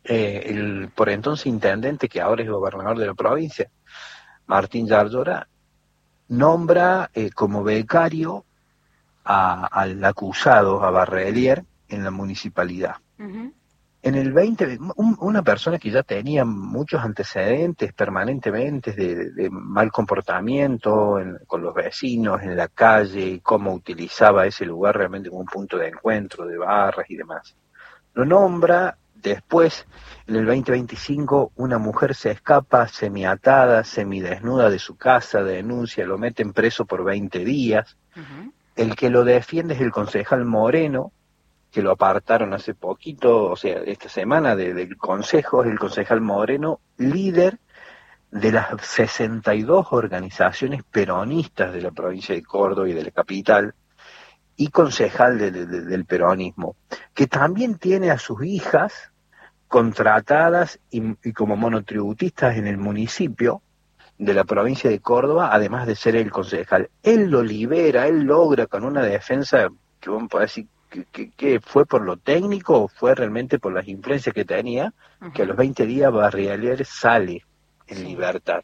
el por entonces intendente, que ahora es gobernador de la provincia, Martín Yarlora, nombra como becario al acusado, a Barrelier, en la municipalidad. Uh-huh. En el 20, una persona que ya tenía muchos antecedentes permanentemente de mal comportamiento con los vecinos, en la calle, cómo utilizaba ese lugar realmente como un punto de encuentro de barras y demás. Lo nombra, después, en el 2025, una mujer se escapa semiatada, semidesnuda de su casa, denuncia, lo meten preso por 20 días. Uh-huh. El que lo defiende es el concejal Moreno, que lo apartaron hace poquito, o sea, esta semana del Consejo, es el concejal Moreno, líder de las 62 organizaciones peronistas de la provincia de Córdoba y de la capital, y concejal del peronismo, que también tiene a sus hijas contratadas y como monotributistas en el municipio de la provincia de Córdoba, además de ser el concejal. Él lo libera, él logra con una defensa que vamos a decir que fue por lo técnico o fue realmente por las influencias que tenía, Uh-huh. que a los 20 días Barrialier sale en libertad.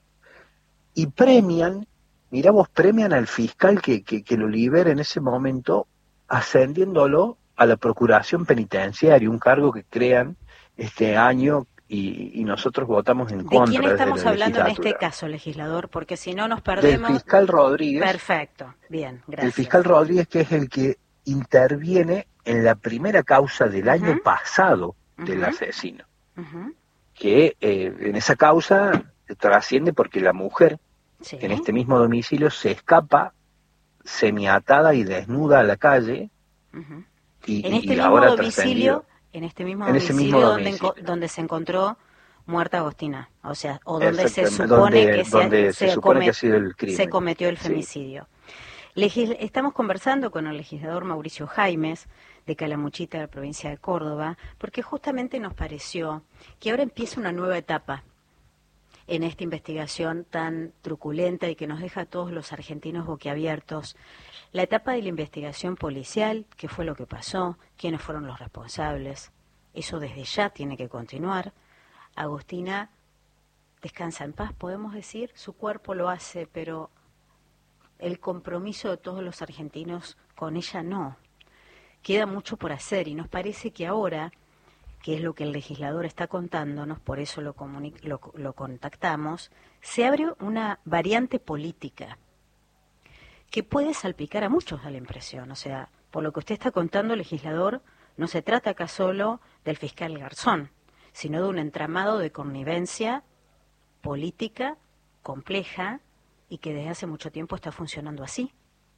Y premian, mirá vos, premian al fiscal que lo libera en ese momento, ascendiéndolo a la procuración penitenciaria, un cargo que crean este año y nosotros votamos en ¿De contra. quién estamos desde la hablando en este legislatura. caso, legislador? Porque si no nos Del perdemos... fiscal Rodríguez. Perfecto, bien, gracias. El fiscal Rodríguez, que es el que interviene en la primera causa del Uh-huh. año pasado del Uh-huh. asesino. Uh-huh. Que en esa causa trasciende porque la mujer, Sí. en este mismo domicilio, se escapa semiatada y desnuda a la calle. Uh-huh. Y, en y- este y mismo ahora domicilio, en este mismo en ese domicilio, mismo donde, domicilio. donde se encontró muerta Agostina, o sea, o donde se Exactamente, supone donde se supone que ha sido el se crimen. cometió el Sí. femicidio. Estamos conversando con el legislador Mauricio Jaimes, de Calamuchita, de la provincia de Córdoba, porque justamente nos pareció que ahora empieza una nueva etapa en esta investigación tan truculenta y que nos deja a todos los argentinos boquiabiertos. La etapa de la investigación policial, qué fue lo que pasó, quiénes fueron los responsables, eso desde ya tiene que continuar. Agostina descansa en paz, podemos decir, su cuerpo lo hace, pero el compromiso de todos los argentinos con ella no. Queda mucho por hacer y nos parece que ahora, que es lo que el legislador está contándonos, por eso lo contactamos, se abre una variante política que puede salpicar a muchos, da la impresión. O sea, por lo que usted está contando, legislador, no se trata acá solo del fiscal Garzón, sino de un entramado de connivencia política compleja y que desde hace mucho tiempo está funcionando así.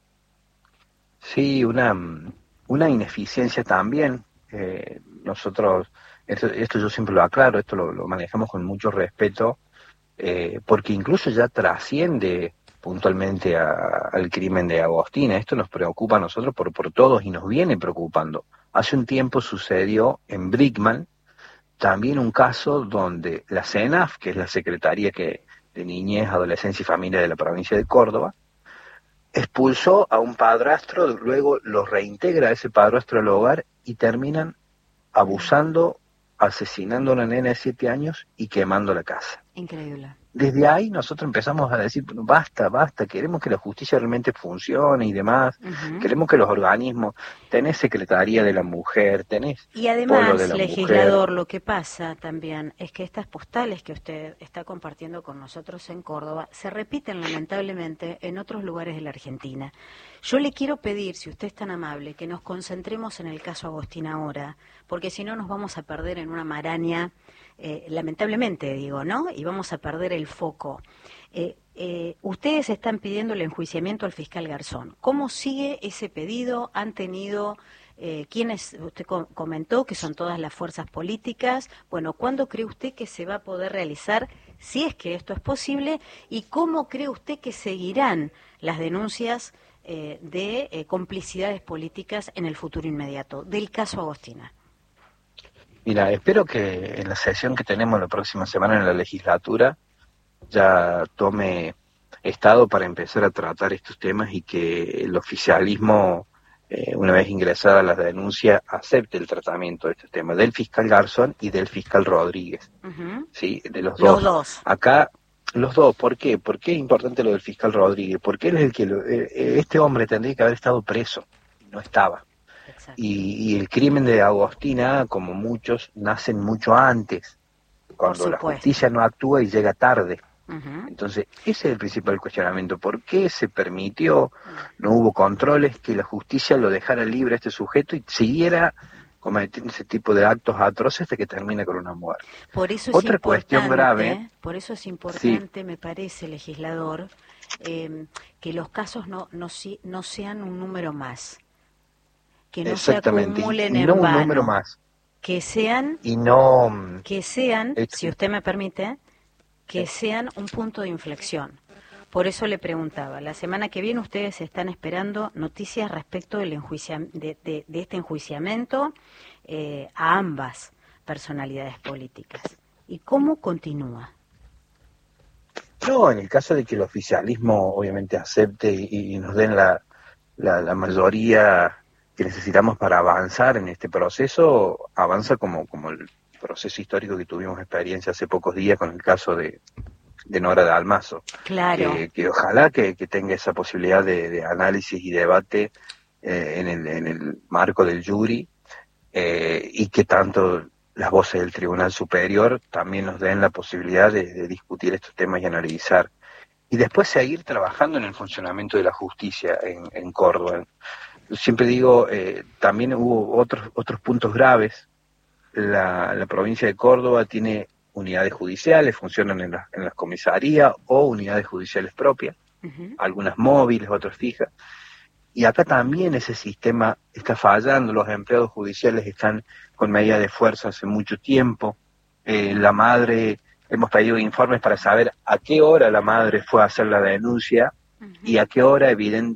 Sí, una ineficiencia también. Nosotros, esto yo siempre lo aclaro, esto lo manejamos con mucho respeto, porque incluso ya trasciende puntualmente al crimen de Agostina. Esto nos preocupa a nosotros por todos y nos viene preocupando. Hace un tiempo sucedió en Brickman también un caso donde la CENAF, que es la Secretaría de Niñez, Adolescencia y Familia de la provincia de Córdoba, expulsó a un padrastro, luego lo reintegra a ese padrastro al hogar y terminan abusando, asesinando a una nena de 7 años y quemando la casa. Increíble. Desde ahí nosotros empezamos a decir, bueno, basta, queremos que la justicia realmente funcione y demás, queremos que los organismos, tenés Secretaría de la Mujer, tenés Y Polo además, de la legislador, Mujer. lo que pasa también es que estas postales que usted está compartiendo con nosotros en Córdoba se repiten lamentablemente en otros lugares de la Argentina. Yo le quiero pedir, si usted es tan amable, que nos concentremos en el caso Agostina ahora, porque si no nos vamos a perder en una maraña, lamentablemente digo, ¿no? Y vamos a perder el foco. Ustedes están pidiendo el enjuiciamiento al fiscal Garzón. ¿Cómo sigue ese pedido? ¿Han tenido quienes usted comentó que son todas las fuerzas políticas? Bueno, ¿cuándo cree usted que se va a poder realizar, si es que esto es posible? ¿Y cómo cree usted que seguirán las denuncias de complicidades políticas en el futuro inmediato del caso Agostina? Mira, espero que en la sesión que tenemos la próxima semana en la legislatura ya tome estado para empezar a tratar estos temas y que el oficialismo una vez ingresada la denuncia, acepte el tratamiento de este tema del fiscal Garzón y del fiscal Rodríguez. ¿Sí? De los dos. Los dos. Acá, los dos. ¿Por qué? ¿Por qué es importante lo del fiscal Rodríguez? Porque él es el que... este hombre tendría que haber estado preso. No estaba. Y el crimen de Agostina, como muchos, nacen mucho antes, cuando la justicia no actúa y llega tarde. Entonces, ese es el principal cuestionamiento. ¿Por qué se permitió, no hubo controles, que la justicia lo dejara libre a este sujeto y siguiera cometiendo ese tipo de actos atroces hasta que termina con una muerte? Por eso Otra cuestión grave. Por eso es importante, me parece, legislador, que los casos no sean un número más. Que no se acumulen en no vano, un número más. Que sean, si usted me permite, que sean un punto de inflexión. Por eso le preguntaba, la semana que viene ustedes están esperando noticias respecto del de este enjuiciamiento a ambas personalidades políticas. ¿Y cómo continúa? No, en el caso de que el oficialismo obviamente acepte y nos den la mayoría que necesitamos para avanzar en este proceso, avanza como el proceso histórico que tuvimos experiencia hace pocos días con el caso de Nora Dalmazo. Claro. Que ojalá que tenga esa posibilidad de análisis y debate en el marco del jury, y que tanto las voces del Tribunal Superior también nos den la posibilidad de discutir estos temas y analizar. Y después seguir trabajando en el funcionamiento de la justicia en Córdoba. Siempre digo, también hubo otros puntos graves. La provincia de Córdoba tiene unidades judiciales, funcionan en las comisarías o unidades judiciales propias, algunas móviles, otras fijas. Y acá también ese sistema está fallando, los empleados judiciales están con medida de fuerza hace mucho tiempo. La madre, hemos pedido informes para saber a qué hora la madre fue a hacer la denuncia y a qué hora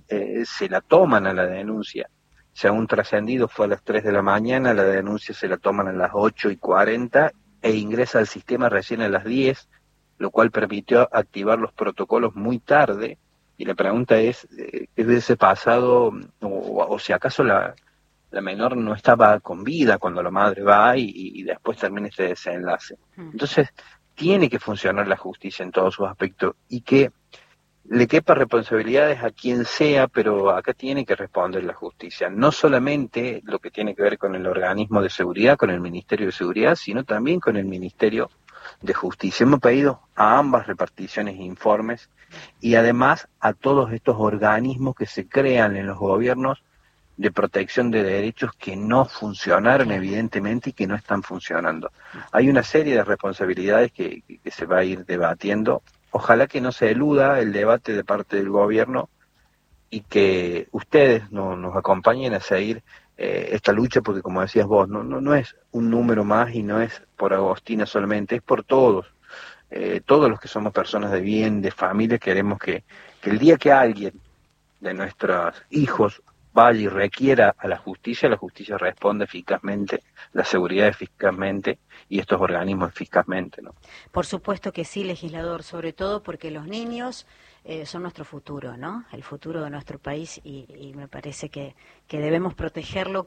se la toman a la denuncia. Según trascendido fue a las 3 de la mañana, la denuncia se la toman a las 8:40 e ingresa al sistema recién a las 10, lo cual permitió activar los protocolos muy tarde. Y la pregunta es, ¿qué hubiese pasado o si acaso la menor no estaba con vida cuando la madre va y después termina este desenlace? Entonces, tiene que funcionar la justicia en todos sus aspectos y que le quepa responsabilidades a quien sea, pero acá tiene que responder la justicia. No solamente lo que tiene que ver con el organismo de seguridad, con el Ministerio de Seguridad, sino también con el Ministerio de Justicia. Hemos pedido a ambas reparticiones informes y además a todos estos organismos que se crean en los gobiernos de protección de derechos que no funcionaron evidentemente y que no están funcionando. Hay una serie de responsabilidades que se va a ir debatiendo. Ojalá que no se eluda el debate de parte del gobierno y que ustedes nos acompañen a seguir esta lucha, porque como decías vos, no es un número más y no es por Agostina solamente, es por todos. Todos los que somos personas de bien, de familia, queremos que el día que alguien de nuestros hijos vaya y requiera a la justicia responde eficazmente, la seguridad eficazmente y estos organismos eficazmente, ¿no? Por supuesto que sí, legislador, sobre todo porque los niños son nuestro futuro, ¿no? El futuro de nuestro país y me parece que debemos protegerlos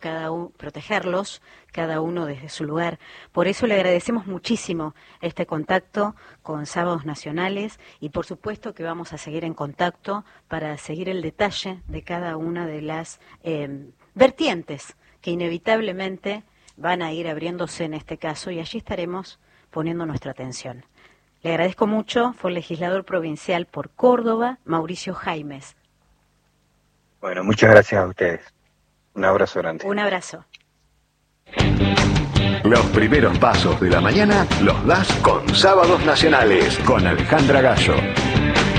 cada uno desde su lugar. Por eso le agradecemos muchísimo este contacto con Sábados Nacionales y por supuesto que vamos a seguir en contacto para seguir el detalle de cada una de las vertientes que inevitablemente van a ir abriéndose en este caso y allí estaremos poniendo nuestra atención. Le agradezco mucho, fue el legislador provincial por Córdoba, Mauricio Jaimes. Bueno, muchas gracias a ustedes. Un abrazo grande. Un abrazo. Los primeros pasos de la mañana los das con Sábados Nacionales, con Alejandra Gallo.